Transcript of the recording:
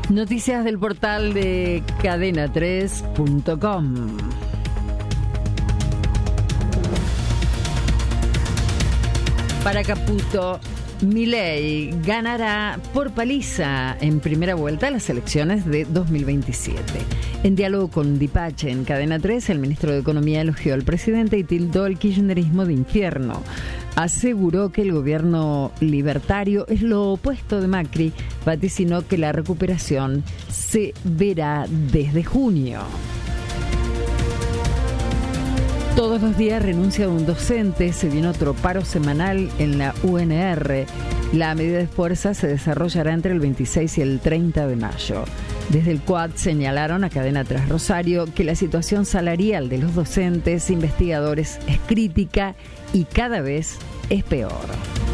Noticias del portal de cadena3.com. Para Caputo, Milei ganará por paliza en primera vuelta las elecciones de 2027. En diálogo con Dipache en Cadena 3, el ministro de Economía elogió al presidente y tildó el kirchnerismo de infierno. Aseguró que el gobierno libertario es lo opuesto de Macri, vaticinó que la recuperación se verá desde junio. Todos los días renuncia un docente, se viene otro paro semanal en la UNR. La medida de fuerza se desarrollará entre el 26 y el 30 de mayo. Desde el CUAD señalaron a Cadena 3 Rosario que la situación salarial de los docentes, investigadores es crítica y cada vez es peor.